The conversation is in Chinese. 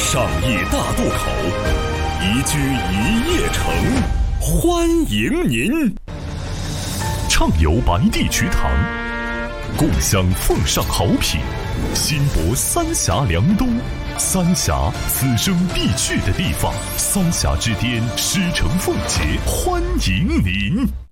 商业大渡口，宜居一夜城，欢迎您。畅游白地渠塘，共享奉上好品，新博三峡良东。三峡此生必去的地方，三峡之巅狮城凤节，欢迎您。